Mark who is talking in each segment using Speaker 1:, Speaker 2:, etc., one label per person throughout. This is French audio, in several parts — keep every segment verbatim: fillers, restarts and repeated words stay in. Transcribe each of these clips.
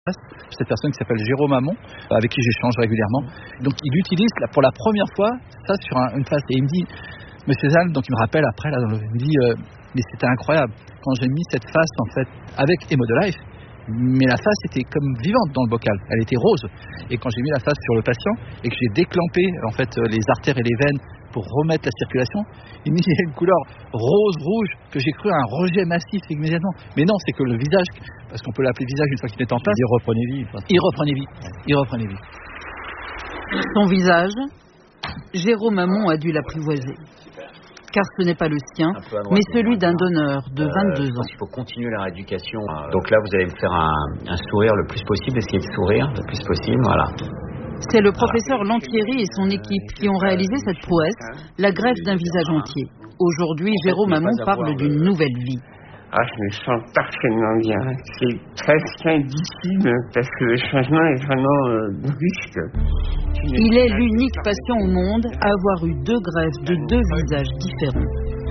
Speaker 1: cette personne qui s'appelle Jérôme Hamon, avec qui j'échange régulièrement. Donc il utilise là, pour la première fois ça sur un, une face et il me dit, Monsieur Zahn, donc il me rappelle après, là, il me dit, euh, mais c'était incroyable quand j'ai mis cette face en fait avec Hémodelife, mais la face était comme vivante dans le bocal, elle était rose. Et quand j'ai mis la face sur le patient et que j'ai déclampé en fait les artères et les veines pour remettre la circulation, il me dit il y a une couleur rose rouge que j'ai cru à un rejet massif immédiatement. Mais non, c'est que le visage, parce qu'on peut l'appeler visage une fois qu'il est en place,
Speaker 2: il reprenait vie.
Speaker 1: Il reprenait vie. Il reprenait vie.
Speaker 3: Son visage, Jérôme Hamon a dû l'apprivoiser. Car ce n'est pas le sien, mais celui d'un donneur de vingt-deux ans.
Speaker 4: Il faut continuer la rééducation. Donc là, vous allez me faire un, un sourire le plus possible, essayer de sourire le plus possible, voilà.
Speaker 3: C'est le professeur Lantieri et son équipe qui ont réalisé cette prouesse, la greffe d'un visage entier. Aujourd'hui, Jérôme Hamon parle d'une nouvelle vie.
Speaker 5: Ah, je me sens parfaitement bien. C'est presque indicible parce que le changement est vraiment euh, brusque.
Speaker 3: Il est l'unique patient au monde à avoir eu deux greffes de deux visages différents.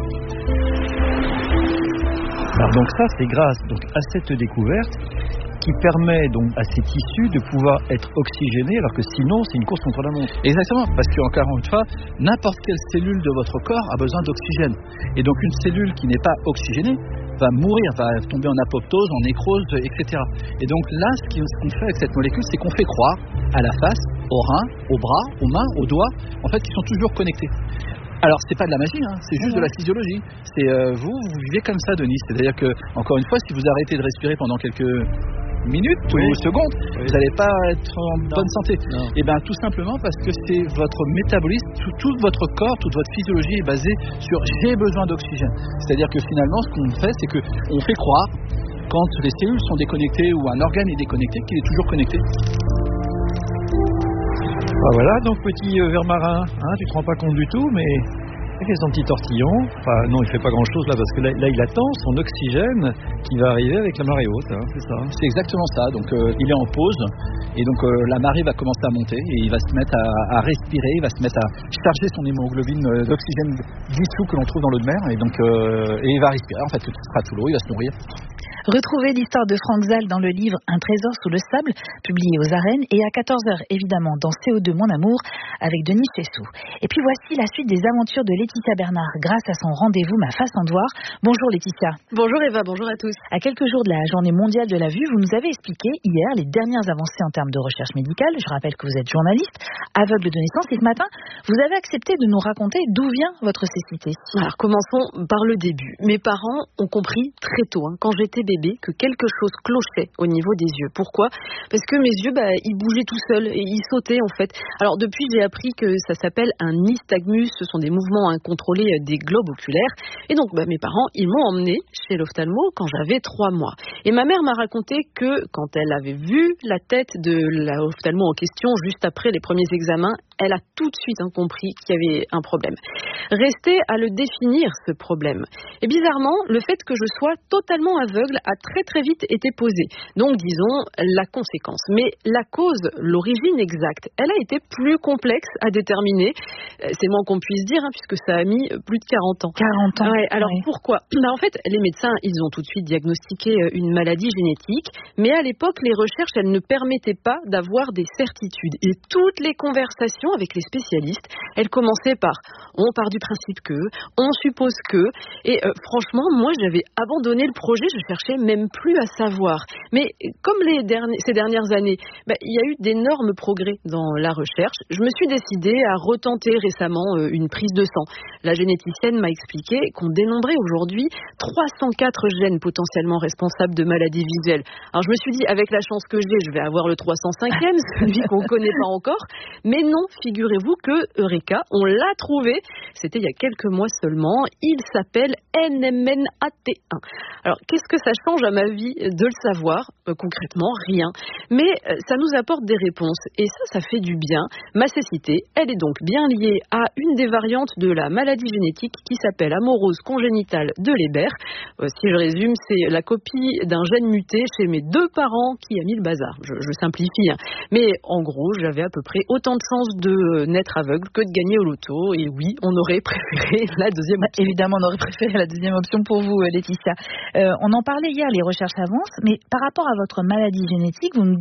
Speaker 2: Alors donc ça, c'est grâce donc, à cette découverte qui permet donc à ces tissus de pouvoir être oxygénés, alors que sinon c'est une course contre la montre.
Speaker 1: Exactement, parce qu'encore une fois, n'importe quelle cellule de votre corps a besoin d'oxygène. Et donc une cellule qui n'est pas oxygénée va mourir, va tomber en apoptose, en nécrose, et cetera. Et donc là, ce qu'on fait avec cette molécule, c'est qu'on fait croire à la face, aux reins, aux bras, aux mains, aux doigts, en fait, qui sont toujours connectés. Alors, c'est pas de la magie, hein, c'est juste de la physiologie. C'est euh, vous, vous vivez comme ça, Denis. C'est-à-dire que, encore une fois, si vous arrêtez de respirer pendant quelques minutes oui. ou secondes, oui. vous n'allez pas être en non. bonne santé. Non. Et bien, tout simplement parce que c'est votre métabolisme, tout, tout votre corps, toute votre physiologie est basée sur j'ai besoin d'oxygène. C'est-à-dire que finalement, ce qu'on fait, c'est qu'on fait croire, quand les cellules sont déconnectées ou un organe est déconnecté, qu'il est toujours connecté.
Speaker 2: Ah voilà, donc petit euh, ver marin, hein, tu te rends pas compte du tout, mais il fait son petit tortillon. Enfin, non, il fait pas grand-chose là, parce que là, là il attend son oxygène qui va arriver avec la marée haute, hein, c'est ça.
Speaker 1: C'est exactement ça, donc euh, il est en pause, et donc euh, la marée va commencer à monter, et il va se mettre à, à respirer, il va se mettre à charger son hémoglobine euh, d'oxygène dissous que l'on trouve dans l'eau de mer, et donc euh, et il va respirer, en fait, il sera tout l'eau, il va se nourrir.
Speaker 6: Retrouvez l'histoire de Franck Zahl dans le livre Un trésor sous le sable, publié aux Arènes, et à quatorze heures, évidemment, dans C O deux Mon Amour, avec Denis Chessou. Et puis voici la suite des aventures de Laetitia Bernard, grâce à son rendez-vous Ma face en devoir. Bonjour Laetitia.
Speaker 7: Bonjour Eva, bonjour à tous.
Speaker 6: À quelques jours de la journée mondiale de la vue, vous nous avez expliqué hier les dernières avancées en termes de recherche médicale. Je rappelle que vous êtes journaliste, aveugle de naissance, et ce matin, vous avez accepté de nous raconter d'où vient votre cécité.
Speaker 7: Alors commençons par le début. Mes parents ont compris très tôt, hein, quand j'étais bébé, que quelque chose clochait au niveau des yeux. Pourquoi ? Parce que mes yeux, bah, ils bougeaient tout seuls et ils sautaient en fait. Alors depuis, j'ai appris que ça s'appelle un nystagmus. Ce sont des mouvements incontrôlés des globes oculaires. Et donc, bah, mes parents, ils m'ont emmené chez l'ophtalmo quand j'avais trois mois. Et ma mère m'a raconté que quand elle avait vu la tête de l'ophtalmo en question, juste après les premiers examens, elle a tout de suite hein, compris qu'il y avait un problème. Restait à le définir, ce problème. Et bizarrement, le fait que je sois totalement aveugle a très très vite été posé. Donc disons la conséquence. Mais la cause, l'origine exacte, elle a été plus complexe à déterminer. C'est moins qu'on puisse dire, hein, puisque ça a mis plus de quarante ans.
Speaker 6: quarante ans.
Speaker 7: Ouais, alors
Speaker 6: oui.
Speaker 7: pourquoi ? Ben, en fait, les médecins, ils ont tout de suite diagnostiqué une maladie génétique, mais à l'époque, les recherches, elles ne permettaient pas d'avoir des certitudes. Et toutes les conversations avec les spécialistes, elles commençaient par on part du principe que, on suppose que, et euh, franchement, moi, j'avais abandonné le projet, je cherchais même plus à savoir. Mais comme les derniers, ces dernières années, bah, il y a eu d'énormes progrès dans la recherche, je me suis décidée à retenter récemment euh, une prise de sang. La généticienne m'a expliqué qu'on dénombrait aujourd'hui trois cent quatre gènes potentiellement responsables de maladies visuelles. Alors je me suis dit, avec la chance que j'ai, je vais avoir le trois cent cinquième, celui qu'on ne connaît pas encore. Mais non, figurez-vous que Eureka, on l'a trouvé. C'était il y a quelques mois seulement. Il s'appelle N M N A T un. Alors qu'est-ce que ça change à ma vie de le savoir ? euh, Concrètement, rien. Mais euh, ça nous apporte des réponses. Et ça, ça fait du bien. Ma cécité, elle est donc bien liée à une des variantes de la maladie génétique qui s'appelle amorose congénitale de Leber. Euh, si je résume, c'est la copie d'un gène muté chez mes deux parents qui a mis le bazar. Je, je simplifie. Hein. Mais en gros, j'avais à peu près autant de chances de naître aveugle que de gagner au loto. Et oui, on aurait préféré la deuxième option.
Speaker 6: Évidemment, on aurait préféré la deuxième option pour vous, Laetitia. Euh, on en parlait hier, les recherches avancent, mais par rapport à votre maladie génétique, vous nous